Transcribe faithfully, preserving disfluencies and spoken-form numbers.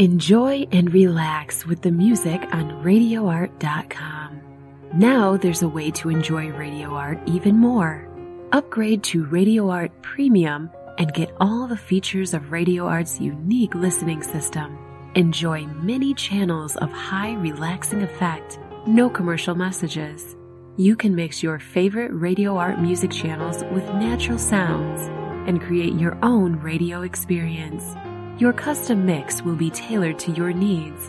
Enjoy and relax with the music on radio art dot com. Now there's a way to enjoy Radio Art even more. Upgrade to Radio Art Premium and get all the features of Radio Art's unique listening system. Enjoy many channels of high relaxing effect, no commercial messages. You can mix your favorite Radio Art music channels with natural sounds and create your own radio experience. Your custom mix will be tailored to your needs